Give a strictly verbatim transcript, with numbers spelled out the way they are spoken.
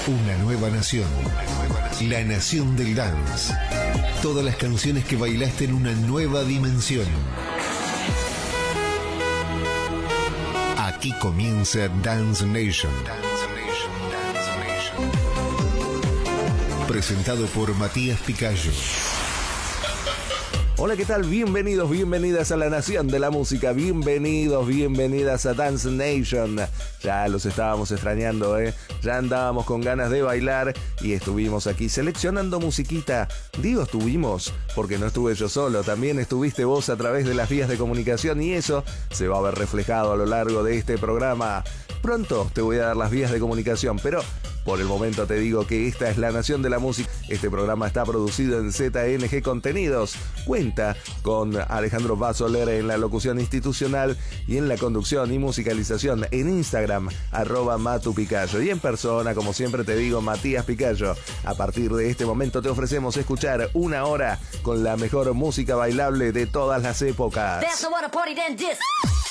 Una nueva nación. La nación del dance. Todas las canciones que bailaste en una nueva dimensión. Aquí comienza Dance Nation. Dance Nation, Dance Nation. Presentado por Matías Picayo. Hola, ¿qué tal? Bienvenidos, bienvenidas a la Nación de la Música. Bienvenidos, bienvenidas a Dance Nation. Ya los estábamos extrañando, ¿eh? Ya andábamos con ganas de bailar y estuvimos aquí seleccionando musiquita. Digo estuvimos porque no estuve yo solo. También estuviste vos a través de las vías de comunicación y eso se va a ver reflejado a lo largo de este programa. Pronto te voy a dar las vías de comunicación, pero por el momento te digo que esta es la Nación de la Música. Este programa está producido en Z N G Contenidos. Cuenta con Alejandro Basoler en la locución institucional y en la conducción y musicalización en Instagram, arroba Matu Picayo. Y en persona, como siempre te digo, Matías Picayo. A partir de este momento te ofrecemos escuchar una hora con la mejor música bailable de todas las épocas.